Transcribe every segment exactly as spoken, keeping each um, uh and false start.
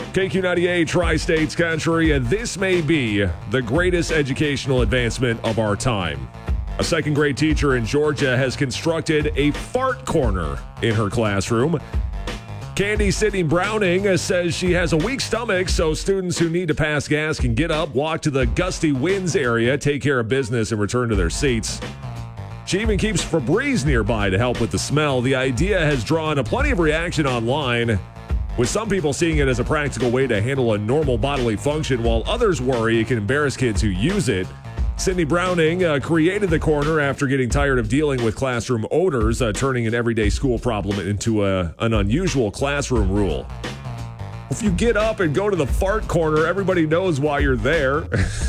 K Q ninety-eight, Tri-States Country, and this may be the greatest educational advancement of our time. A second grade teacher in Georgia has constructed a fart corner in her classroom. Candy Sydney Browning says she has a weak stomach, so students who need to pass gas can get up, walk to the gusty winds area, take care of business, and return to their seats. She even keeps Febreze nearby to help with the smell. The idea has drawn a plenty of reaction online, with some people seeing it as a practical way to handle a normal bodily function, while others worry it can embarrass kids who use it. Sydney Browning uh, created the corner after getting tired of dealing with classroom odors, uh, turning an everyday school problem into a, an unusual classroom rule. If you get up and go to the fart corner, everybody knows why you're there.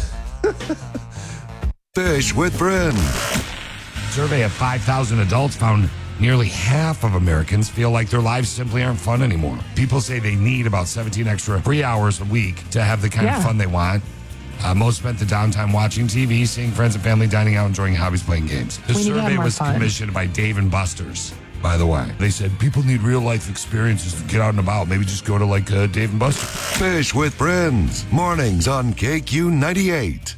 Fish with Friends. A survey of five thousand adults found nearly half of Americans feel like their lives simply aren't fun anymore. People say they need about seventeen extra free hours a week to have the kind Yeah. of fun they want. Uh, most spent the downtime watching T V, seeing friends and family, dining out, enjoying hobbies, playing games. The We need to have survey more was fun. commissioned by Dave and Buster's, by the way. They said people need real-life experiences to get out and about. Maybe just go to, like, uh, Dave and Buster's. Fish with Friends. Mornings on K Q ninety-eight.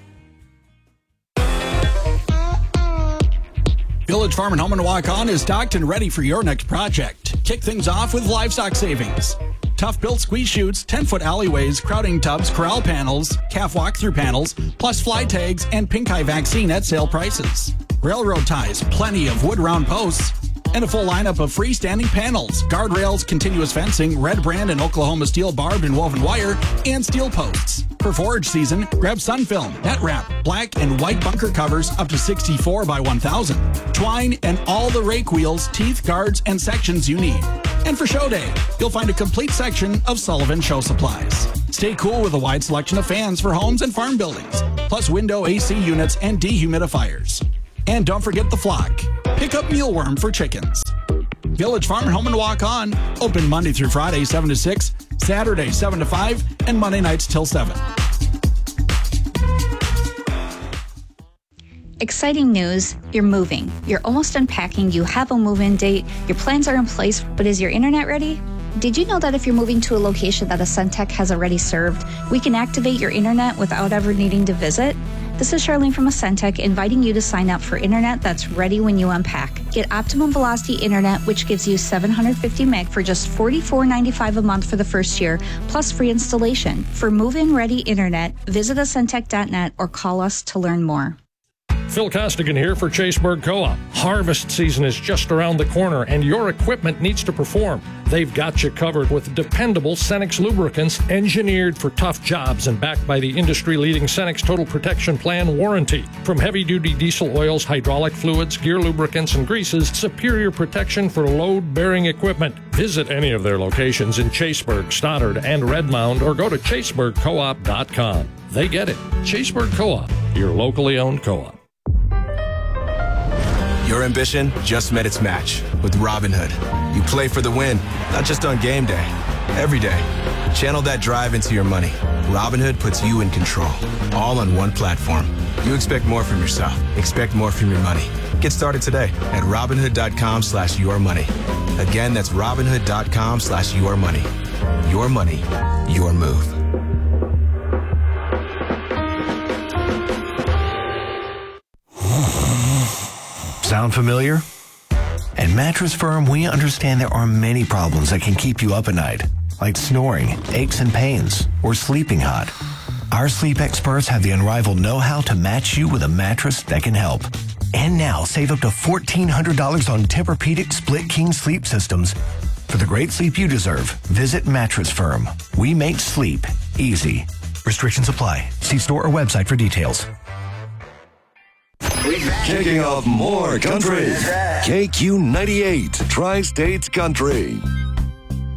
Village Farm and Home and Walk On is stocked and ready for your next project. Kick things off with livestock savings. Tough-built squeeze chutes, ten-foot alleyways, crowding tubs, corral panels, calf walk-through panels, plus fly tags and pink eye vaccine at sale prices. Railroad ties, plenty of wood-round posts, and a full lineup of freestanding panels, guardrails, continuous fencing, red brand and Oklahoma steel barbed and woven wire, and steel posts. For forage season, grab sun film, net wrap, black and white bunker covers up to sixty-four by one thousand, twine, and all the rake wheels, teeth, guards, and sections you need. And for show day, you'll find a complete section of Sullivan Show Supplies. Stay cool with a wide selection of fans for homes and farm buildings, plus window A C units and dehumidifiers. And don't forget the flock. Pick up mealworm for chickens. Village Farm and Home and Walk On, open Monday through Friday, seven to six, Saturday, seven to five, and Monday nights till seven. Exciting news, you're moving. You're almost unpacking, you have a move-in date, your plans are in place, but is your internet ready? Did you know that if you're moving to a location that a Suntech has already served, we can activate your internet without ever needing to visit? This is Charlene from Suntech inviting you to sign up for internet that's ready when you unpack. Get Optimum Velocity Internet, which gives you seven hundred fifty meg for just forty-four ninety-five a month for the first year, plus free installation. For move-in ready internet, visit us suntech dot net or call us to learn more. Phil Costigan here for Chaseburg Co-op. Harvest season is just around the corner and your equipment needs to perform. They've got you covered with dependable Cenex lubricants engineered for tough jobs and backed by the industry-leading Cenex Total Protection Plan warranty. From heavy-duty diesel oils, hydraulic fluids, gear lubricants, and greases, superior protection for load-bearing equipment. Visit any of their locations in Chaseburg, Stoddard, and Red Mound or go to chaseburg co op dot com. They get it. Chaseburg Co-op, your locally owned co-op. Your ambition just met its match with Robinhood. You play for the win, not just on game day, every day. Channel that drive into your money. Robinhood puts you in control, all on one platform. You expect more from yourself. Expect more from your money. Get started today at robinhood dot com slash your money. Again, that's robinhood dot com slash your money. Your money, your move. Sound familiar? At Mattress Firm, we understand there are many problems that can keep you up at night, like snoring, aches and pains, or sleeping hot. Our sleep experts have the unrivaled know-how to match you with a mattress that can help. And now, save up to fourteen hundred dollars on Tempur-Pedic Split King sleep systems. For the great sleep you deserve, visit Mattress Firm. We make sleep easy. Restrictions apply. See store or website for details. Kicking off more country. K Q ninety-eight, Tri-States Country.